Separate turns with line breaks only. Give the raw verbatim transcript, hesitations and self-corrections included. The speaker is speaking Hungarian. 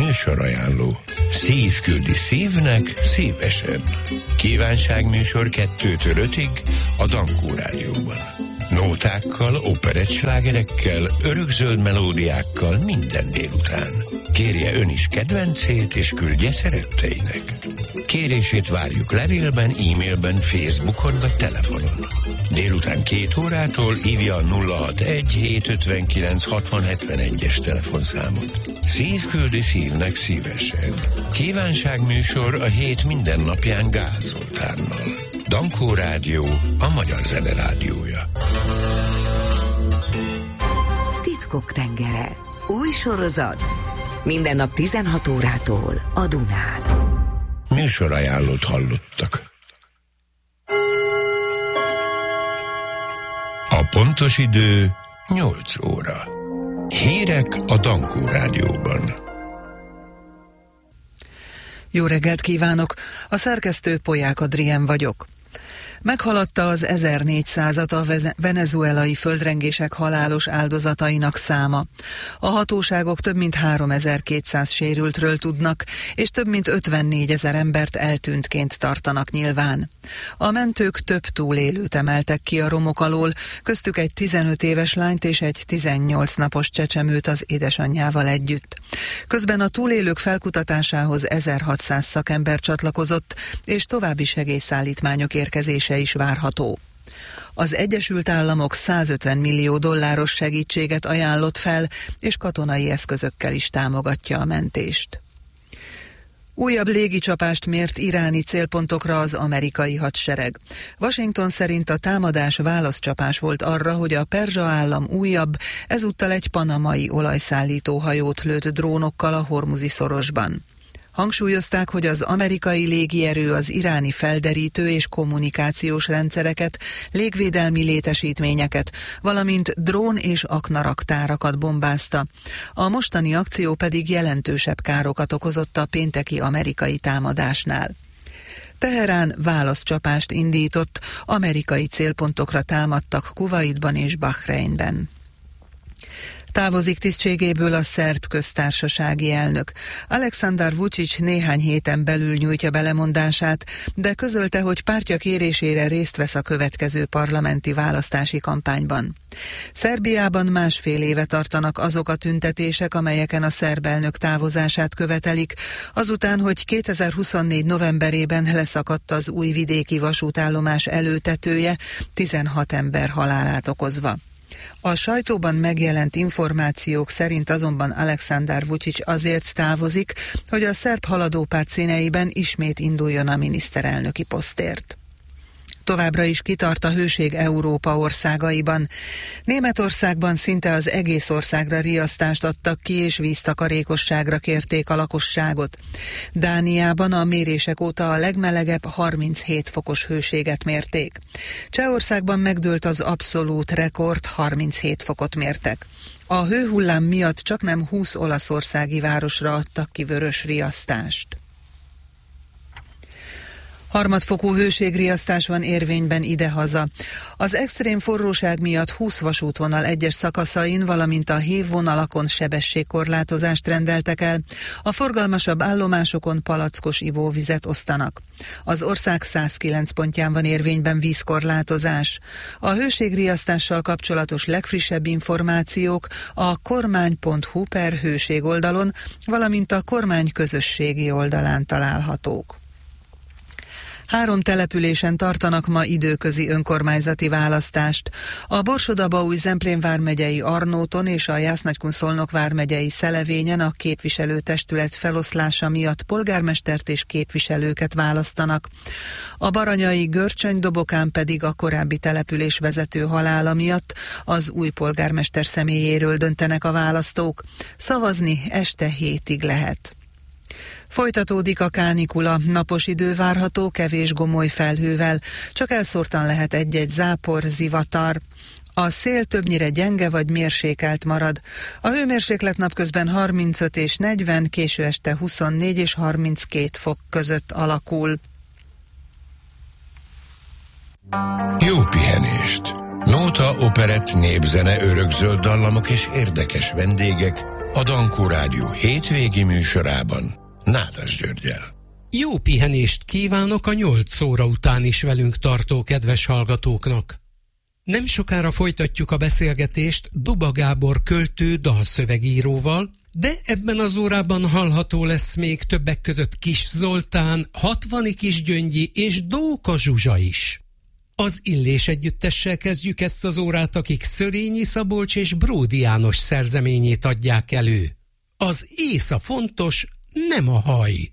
Műsorajánló. Szív küldi szívnek szívesen. Kívánságműsor kettőtől ötig a Dankó Rádióban. Nótákkal, operettslágerekkel, örökzöld melódiákkal minden délután. Kérje ön is kedvencét, és küldje szeretteinek. Kérését várjuk levélben, e-mailben, Facebookon vagy telefonon. Délután két órától hívja a nulla hatvanegy hétszázötvenkilenc hatvan hetvenegyes telefonszámot. Szív küldi szívnek szívesen. Kívánságműsor a hét minden napján Gál Zoltánnal. Dankó Rádió, a magyar zene rádiója.
Titkok tengere. Új sorozat. Minden nap tizenhat órától a Dunán.
Műsorajánlót hallottak. A pontos idő nyolc óra. Hírek a Dankó Rádióban.
Jó reggelt kívánok! A szerkesztő Polyák Adrien vagyok. Meghaladta az ezernégyszázat a venezuelai földrengések halálos áldozatainak száma. A hatóságok több mint háromezer-kétszáz sérültről tudnak, és több mint ötvennégyezer embert eltűntként tartanak nyilván. A mentők több túlélőt emeltek ki a romok alól, köztük egy tizenöt éves lányt és egy tizennyolc napos csecsemőt az édesanyjával együtt. Közben a túlélők felkutatásához ezerhatszáz szakember csatlakozott, és további segélyszállítmányok érkezése is várható. Az Egyesült Államok százötven millió dolláros segítséget ajánlott fel, és katonai eszközökkel is támogatja a mentést. Újabb légicsapást mért iráni célpontokra az amerikai hadsereg. Washington szerint a támadás válaszcsapás volt arra, hogy a perzsa állam újabb, ezúttal egy panamai olajszállító hajót lőtt drónokkal a Hormuzi szorosban. Hangsúlyozták, hogy az amerikai légierő az iráni felderítő és kommunikációs rendszereket, légvédelmi létesítményeket, valamint drón- és aknaraktárakat bombázta. A mostani akció pedig jelentősebb károkat okozott a pénteki amerikai támadásnál. Teherán válaszcsapást indított, amerikai célpontokra támadtak Kuwaitban és Bahreinben. Távozik tisztségéből a szerb köztársasági elnök. Aleksandar Vučić néhány héten belül nyújtja be lemondását, de közölte, hogy pártja kérésére részt vesz a következő parlamenti választási kampányban. Szerbiában másfél éve tartanak azok a tüntetések, amelyeken a szerb elnök távozását követelik, azután, hogy kétezer-huszonnégy novemberében leszakadt az újvidéki vasútállomás előtetője, tizenhat ember halálát okozva. A sajtóban megjelent információk szerint azonban Aleksandar Vučić azért távozik, hogy a szerb haladópárt színeiben ismét induljon a miniszterelnöki posztért. Továbbra is kitart a hőség Európa országaiban. Németországban szinte az egész országra riasztást adtak ki, és víztakarékosságra kérték a lakosságot. Dániában a mérések óta a legmelegebb harminchét fokos hőséget mérték. Csehországban megdőlt az abszolút rekord, harminchét fokot mértek. A hőhullám miatt csaknem húsz olaszországi városra adtak ki vörös riasztást. Harmadfokú hőségriasztás van érvényben idehaza. Az extrém forróság miatt húsz vasútvonal egyes szakaszain, valamint a hévvonalakon sebességkorlátozást rendeltek el. A forgalmasabb állomásokon palackos ivóvizet osztanak. Az ország százkilenc pontján van érvényben vízkorlátozás. A hőségriasztással kapcsolatos legfrissebb információk a kormány pont hu per hőség oldalon, valamint a kormány közösségi oldalán találhatók. Három településen tartanak ma időközi önkormányzati választást. A Borsod-Abaúj-Zemplén vármegyei Arnóton és a Jász-Nagykun-Szolnok vármegyei Szelevényen a képviselőtestület feloszlása miatt polgármestert és képviselőket választanak. A baranyai Görcsöny-Dobokán pedig a korábbi település vezető halála miatt az új polgármester személyéről döntenek a választók. Szavazni este hétig lehet. Folytatódik a kánikula, napos idő várható, kevés gomoly felhővel, csak elszórtan lehet egy-egy zápor, zivatar. A szél többnyire gyenge vagy mérsékelt marad. A hőmérséklet napközben harmincöt és negyven, késő este huszonnégy és harminckét fok között alakul.
Jó pihenést! Nóta, operett, népzene, örökzöld dallamok és érdekes vendégek A Dankó Rádió hétvégi műsorában Nádas Györggyel.
Jó pihenést kívánok a nyolc óra után is velünk tartó kedves hallgatóknak. Nem sokára folytatjuk a beszélgetést Duba Gábor költő dalszövegíróval, de ebben az órában hallható lesz még többek között Kis Zoltán, Hatvani Kisgyöngyi és Dóka Zsuzsa is. Az Illés együttessel kezdjük ezt az órát, akik Szörényi Szabolcs és Bródi János szerzeményét adják elő. Az észa fontos, nem a haj.